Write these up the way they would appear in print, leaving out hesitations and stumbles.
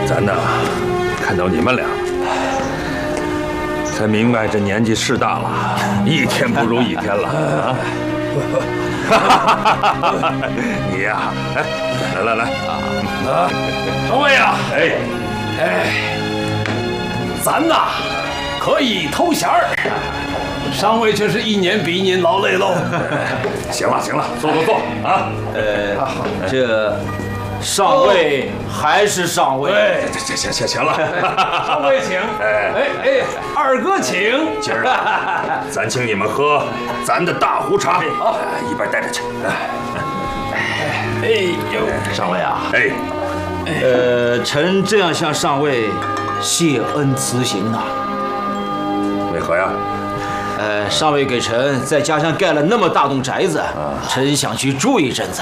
咱呢，看到你们俩，才明白这年纪是大了，一天不如一天了啊！你呀，哎，来啊！ 上尉呀， 哎， 咱呐可以偷闲儿，上尉却是一年比一年劳累喽。 行了，坐啊！ 这上尉还是上尉。 行了， 上尉请。哎，二哥请。 今儿咱请你们喝咱的大壶茶，一边带着去。 哎呦，上尉啊！ 哎， 臣这样向上尉谢恩辞行呐。 为何呀？ 上尉给臣在家乡盖了那么大栋宅子，臣想去住一阵子。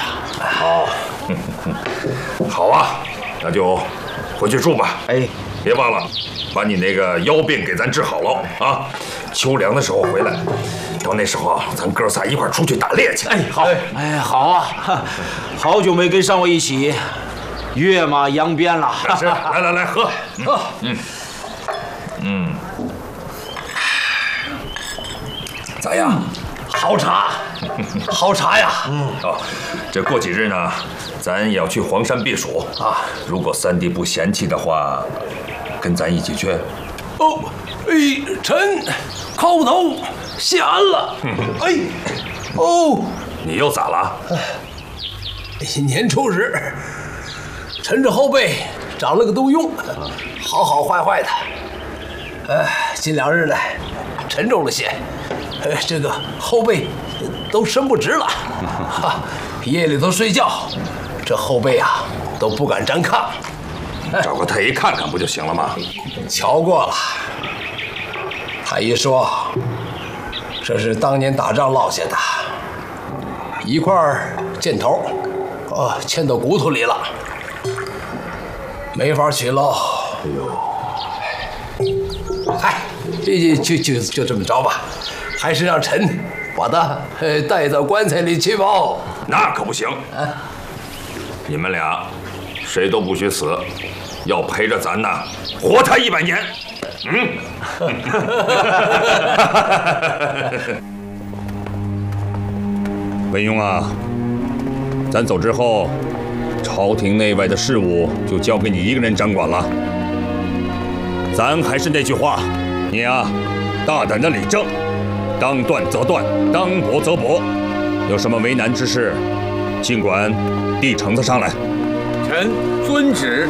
好啊，那就回去住吧。 哎， 别忘了把你那个腰病给咱治好了啊！秋凉的时候回来，到那时候咱哥仨一块出去打猎去。 哎，好，哎，好啊，好久没跟上尉一起跃马扬鞭了。 是，来喝。咋样？ 好茶，好茶呀！ 这过几日呢，咱也要去黄山避暑啊。如果三弟不嫌弃的话，跟咱一起去。 臣叩头谢恩了。 你又咋了？ 年初时，臣这后背长了个痘痈，好坏的。近2日呢，沉重了些。这个后背都伸不直了，夜里头睡觉，这后背啊都不敢沾炕。 找个太医看看不就行了吗？ 瞧过了，太医说这是当年打仗落下的一块箭头，嵌到骨头里了，没法取喽。嗨，就这么着吧。还是让臣把他带到棺材里去吧。 那可不行！你们俩谁都不许死，要陪着咱呢，活他100年。文庸啊，咱走之后，朝廷内外的事务就交给你一个人掌管了。咱还是那句话，你啊，大胆的理政。当断则断，当驳则驳，有什么为难之事，尽管递橙子上来。 臣遵旨。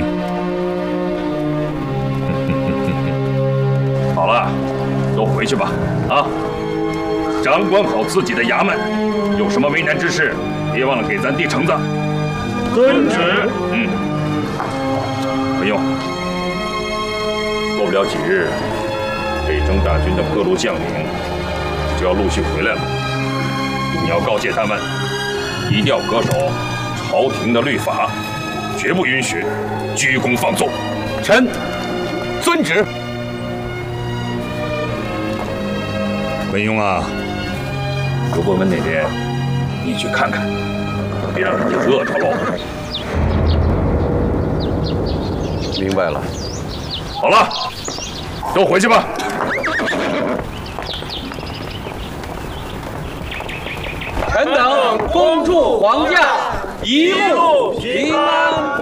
好了，都回去吧。啊，掌管好自己的衙门，有什么为难之事，别忘了给咱递橙子。 遵旨。 不用，过不了几日，北征大军的各路将领就要陆续回来了。你要告诫他们，一定要恪守朝廷的律法，绝不允许居功放纵。 臣遵旨。 文庸啊，如果我们哪天你去看看，别让人家饿着喽。 明白了。 好了，都回去吧。 臣等恭祝皇驾一路平安。